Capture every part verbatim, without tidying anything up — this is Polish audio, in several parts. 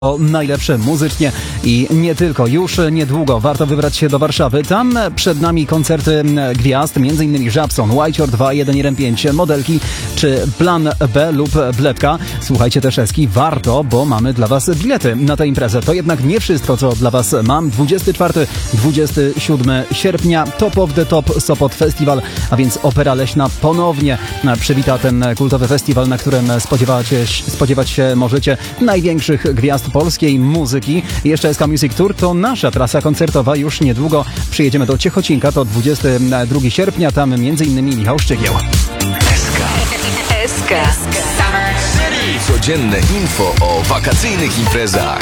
O najlepsze muzycznie i nie tylko. Już niedługo warto wybrać się do Warszawy. Tam przed nami koncerty gwiazd, m.in. Żabson, White dwa jeden jeden pięć, Modelki czy Plan B lub Bledka. Słuchajcie też Eski, warto, bo mamy dla Was bilety na tę imprezę. To jednak nie wszystko, co dla Was mam. dwudziestego czwartego do dwudziestego siódmego sierpnia Top of the Top Sopot Festival, a więc Opera Leśna ponownie przywita ten kultowy festiwal, na którym spodziewać, spodziewać się możecie największych gwiazd polskiej muzyki. Jeszcze S K Music Tour to nasza trasa koncertowa. Już niedługo przyjedziemy do Ciechocinka, to dwudziestego drugiego sierpnia, tam między innymi Michał Szczygieł. S K. S K. Codzienne info o wakacyjnych imprezach.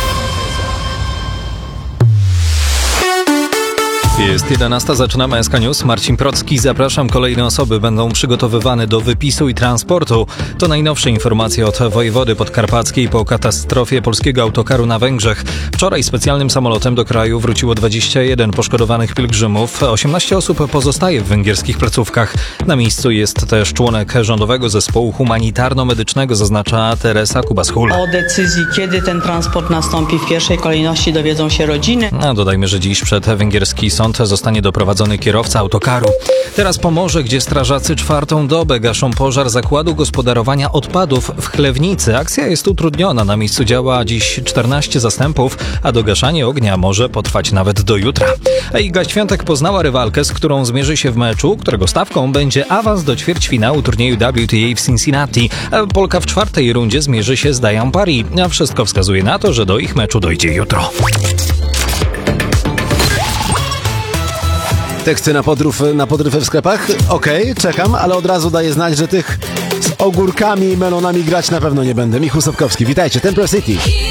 Jest jedenasta, zaczynamy S K News. Marcin Procki, zapraszam. Kolejne osoby będą przygotowywane do wypisu i transportu. To najnowsze informacje od wojewody podkarpackiej po katastrofie polskiego autokaru na Węgrzech. Wczoraj specjalnym samolotem do kraju wróciło dwadzieścia jeden poszkodowanych pielgrzymów. osiemnaście osób pozostaje w węgierskich placówkach. Na miejscu jest też członek rządowego zespołu humanitarno-medycznego, zaznacza Teresa Kubas-Hul. O decyzji, kiedy ten transport nastąpi, w pierwszej kolejności dowiedzą się rodziny. A dodajmy, że dziś przed węgierski sąd zostanie doprowadzony kierowca autokaru. Teraz Pomorze, gdzie strażacy czwartą dobę gaszą pożar zakładu gospodarowania odpadów w Chlewnicy. Akcja jest utrudniona. Na miejscu działa dziś czternaście zastępów, a dogaszanie ognia może potrwać nawet do jutra. A Iga Świątek poznała rywalkę, z którą zmierzy się w meczu, którego stawką będzie awans do ćwierćfinału turnieju W T A w Cincinnati. Polka w czwartej rundzie zmierzy się z Diane Parry, a wszystko wskazuje na to, że do ich meczu dojdzie jutro. Teksty na podrów, na podrywę w sklepach? Okej, okay, czekam, ale od razu daję znać, że tych z ogórkami i melonami grać na pewno nie będę. Michał Sobkowski, witajcie, Temple City.